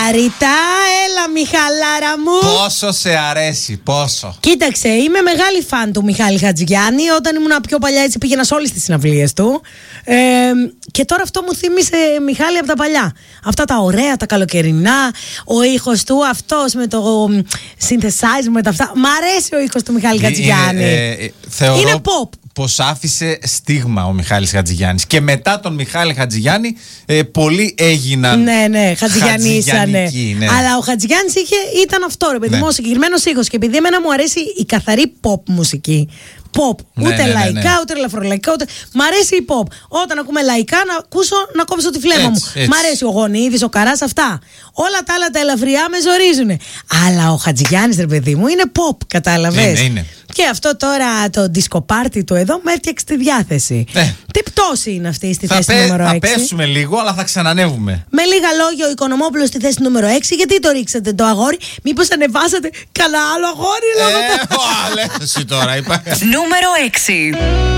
Μιχαλαρίτα, έλα Μιχαλάρα μου. Πόσο σε αρέσει, πόσο. Κοίταξε, είμαι μεγάλη φαν του Μιχάλη Χατζηγιάννη. Όταν ήμουν πιο παλιά έτσι πήγαινα σε όλες τις συναυλίες του. Και τώρα αυτό μου θύμισε Μιχάλη από τα παλιά. Αυτά τα ωραία, τα καλοκαιρινά. Ο ήχος του αυτός με το synthesizer, με τα αυτά. Μ' αρέσει ο ήχος του Μιχάλη Χατζηγιάννη. Θεωρώ είναι pop. Πως άφησε στίγμα ο Μιχάλης Χατζηγιάννης. Και μετά τον Μιχάλη Χατζηγιάννη πολλοί έγιναν Χατζηγιαννίσανε. Ναι. Αλλά ο Χατζηγιάννης ήταν αυτό ρε παιδί μου, ο συγκεκριμένος ήχος. Και επειδή εμένα μου αρέσει η καθαρή pop μουσική. Pop, ούτε λαϊκά, ούτε ελαφρολαϊκά, ούτε. Μ' αρέσει η pop. Όταν ακούμε λαϊκά, να κόψω τη φλέβα μου. Μ' αρέσει ο Γονίδης, ο Καράς, αυτά. Όλα τα άλλα τα ελαφριά με ζορίζουνε. Αλλά ο Χατζηγιάννης, ρε παιδί μου, είναι pop, κατάλαβες. Είναι. Και αυτό τώρα το disco party του εδώ με έφτιαξε τη διάθεση. Τι πτώση είναι αυτή στη θέση νούμερο 6. Θα πέσουμε λίγο, αλλά θα ξανανεύουμε. Με λίγα λόγια, ο Οικονομόπουλος στη θέση νούμερο 6. Γιατί το ρίξατε το αγόρι, μήπως ανεβάσατε κανένα άλλο αγόρι? Λες εσύ τώρα, είπα. Νούμερο 6.